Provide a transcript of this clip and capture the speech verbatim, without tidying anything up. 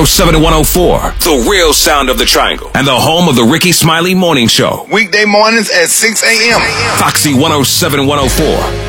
seven and one oh four, the real sound of the Triangle, and the home of the Ricky Smiley Morning Show. Weekday mornings at six a.m. Foxy one oh seven and one oh four.